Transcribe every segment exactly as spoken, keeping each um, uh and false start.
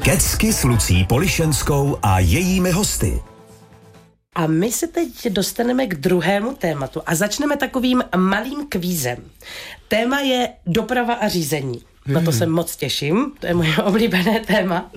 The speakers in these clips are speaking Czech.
Kecky s Lucí Polišenskou a jejími hosty. A my se teď dostaneme k druhému tématu a začneme takovým malým kvízem. Téma je doprava a řízení. Na to se moc těším, to je moje oblíbené téma.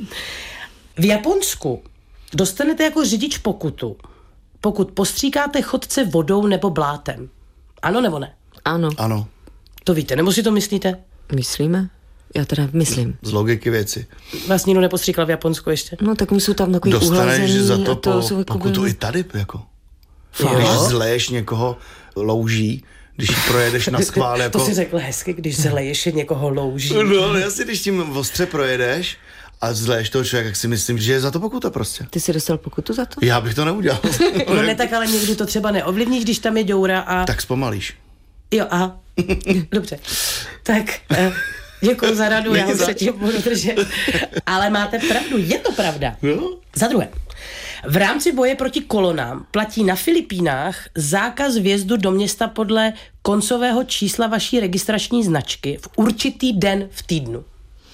V Japonsku dostanete jako řidič pokutu, pokud postříkáte chodce vodou nebo blátem. Ano nebo ne? Ano. Ano. To víte, nebo si to myslíte? Myslíme? Já teda myslím. Z logiky věci. Vás nikdo nepostříkal v Japonsku ještě? No tak my jsou tam takový dostaneš uhlazený za to, a to po, jsou jako pokutu by... i tady, jako. Jo? Když zleješ někoho louží, když projedeš na schvál, jako... To si řekl hezky, když zleješ někoho louží. No, jasně, když tím ostře projedeš a zleješ toho člověka, jak si myslím, že je za to pokuta prostě. Ty jsi dostal pokutu za to? Já bych to neudělal. No ne, tak ale někdy to třeba neovlivníš, když tam je děura a... Tak zpomalíš. Jo, aha. Dobře. Tak... Uh... Děkuji za radu, já ho třetím budu držet. Ale máte pravdu, je to pravda. No. Za druhé, v rámci boje proti kolonám platí na Filipínách zákaz vjezdu do města podle koncového čísla vaší registrační značky v určitý den v týdnu.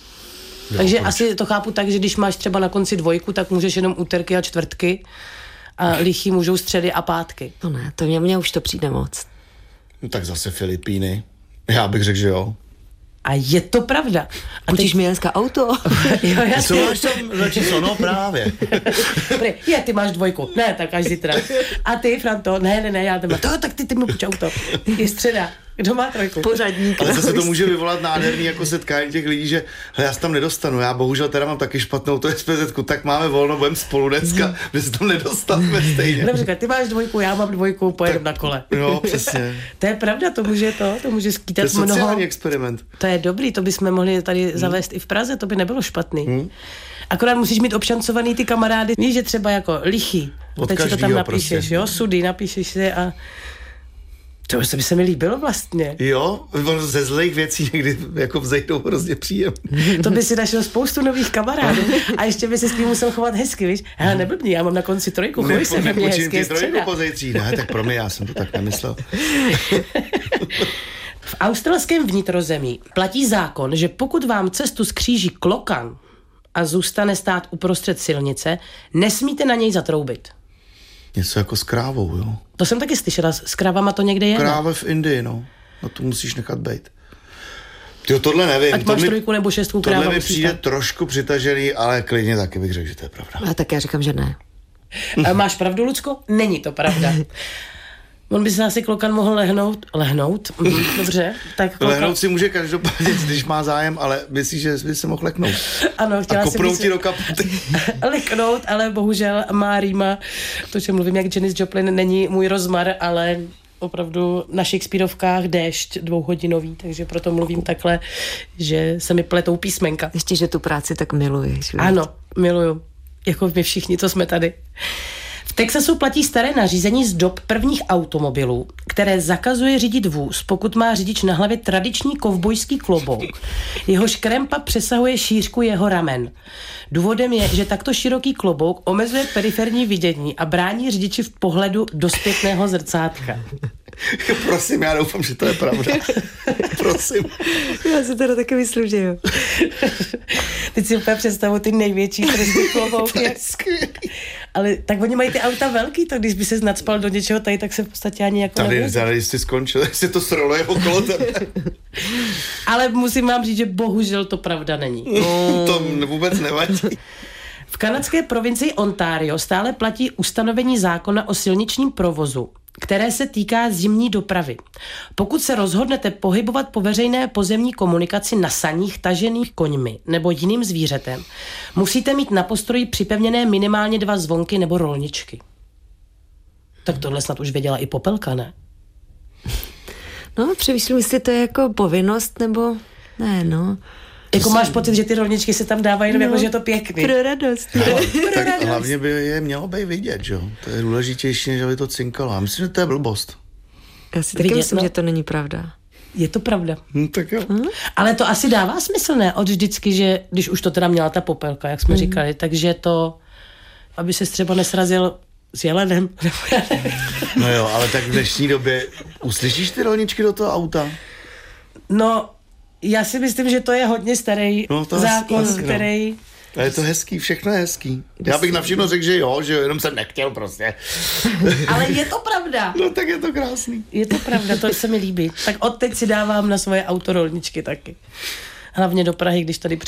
Jo, takže proč? Asi to chápu tak, že když máš třeba na konci dvojku, tak můžeš jenom úterky a čtvrtky a lichý můžou středy a pátky. No ne, to mě, mě už to přijde moc. No tak zase Filipíny. Já bych řekl, že jo. A je to pravda. A Půjčíš mi dneska auto? Jo, jasně. Co máš tam za číslo? No právě. Dobrý, je, ty máš dvojku. Ne, tak až zítra. A ty, Franto? Ne, ne, ne, já to mám. To, tak ty, ty mi půjč auto. Je středa. Kdo má trojku? Pořadník. Ale zase to může vyvolat nádherný jako setkání těch lidí, že hele, já se tam nedostanu, já bohužel teda mám taky špatnou to S P Z ku, tak máme volno, budeme spolu dneska, že se tam nedostaneme stejně. Dobře, ty máš dvojku, já mám dvojku, pojedeme na kole. Jo, přesně. To je pravda, to může to, to může skýtat mnoho. To je sociální mnoho. experiment. To je dobrý, to bychom mohli tady hmm. zavést i v Praze, to by nebylo špatný. Hmm. Akorát musíš mít obšancovaný ty kamarády, víš, že třeba jako lichý. Od teď si to tam napíšeš, prostě. jo, sudy, napíšeš si a to by se mi líbilo vlastně. Jo, ze zlých věcí někdy jako vzejdou hrozně příjemně. To by si našel spoustu nových kamarádů a ještě by se s tím musel chovat hezky, víš? Hele, neblbni, já mám na konci trojku, chuj se na mě hezky, je středa. Ne, tak pro mě, já jsem to tak nemyslel. V australském vnitrozemí platí zákon, že pokud vám cestu skříží klokan a zůstane stát uprostřed silnice, nesmíte na něj zatroubit. Něco jako s krávou, jo. To jsem taky slyšela, s krávama to někde je. Kráva v Indii, no. No to musíš nechat bejt. Tyjo, tohle nevím. Ať to máš mi, trojku nebo šestku, kráva tohle mi musí přijde stát. trošku přitažený, ale klidně taky bych řekl, že to je pravda. A tak já říkám, že ne. A máš pravdu, Lucko? Není to pravda. On by se asi klokan mohl lehnout. Lehnout? Mhm, dobře. Tak klokan... Lehnout si může každopádně, když má zájem, ale myslíš, že by se mohl leknout. Ano, chtěla a kopnout si ti do kapoty. leknout, ale bohužel má rýma. To, že mluvím jak Janis Joplin, není můj rozmar, ale opravdu na Shakespeareovkách déšť dvouhodinový, takže proto mluvím takhle, že se mi pletou písmenka. Ještě, že tu práci tak miluješ. Ano, miluju. Jako my všichni, co jsme tady. V Texasu platí staré nařízení z dob prvních automobilů, které zakazuje řídit vůz, pokud má řidič na hlavě tradiční kovbojský klobouk. Jehož krempa přesahuje šířku jeho ramen. Důvodem je, že takto široký klobouk omezuje periferní vidění a brání řidiči v pohledu do zpětného zrcátka. Prosím, já doufám, že to je pravda. Prosím. Já si teda taky myslím, že jo. Teď si úplně představu ty největší trestní klobouky. Ale tak oni mají ty auta velký, tak když by se nadspal do něčeho tady, tak se v podstatě ani jako tady, nevím. Tady jsi skončil, jestli to sroluje okolo tebe. Ale musím vám říct, že bohužel to pravda není. To vůbec nevadí. V kanadské provincii Ontario stále platí ustanovení zákona o silničním provozu, které se týká zimní dopravy. Pokud se rozhodnete pohybovat po veřejné pozemní komunikaci na saních tažených koňmi nebo jiným zvířetem, musíte mít na postroji připevněné minimálně dva zvonky nebo rolničky. Tak tohle snad už věděla i Popelka, ne? No, přemýšlím, jestli to je jako povinnost, nebo ne, no. Jako máš pocit, že ty rolničky se tam dávají, no, jako že je to pěkný. Pro radost. No, Pro tak radost. hlavně by je mělo být vidět, že jo. To je důležitější, než aby to cinkalo. Já myslím, že to je blbost. Já si taky Vidět, myslím, no. že to není pravda. Je to pravda. Hm, tak jo. Hmm? Ale to asi dává smysl, ne? Od vždycky, že když už to teda měla ta Popelka, jak jsme hmm. říkali, takže to, aby se třeba nesrazil s jelenem. No jo, ale tak v dnešní době uslyšíš ty rolničky do toho auta? No, já si myslím, že to je hodně starý no, to zákon, asi, který... A je to hezký, všechno je hezký. Já bych na všechno řekl, že jo, že jenom jsem nechtěl prostě. Ale je to pravda. No tak je to krásný. Je to pravda, to se mi líbí. Tak odteď si dávám na svoje autorolničky taky. Hlavně do Prahy, když tady